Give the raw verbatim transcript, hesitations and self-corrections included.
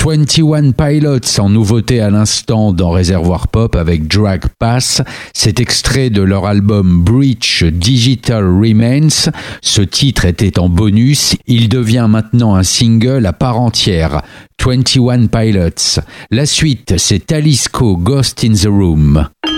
vingt et un Pilots en nouveauté à l'instant dans Réservoir Pop avec Drag Pass. C'est extrait de leur album Breach Digital Remains. Ce titre était en bonus. Il devient maintenant un single à part entière. vingt et un Pilots. La suite, c'est Talisco Ghost in the Room.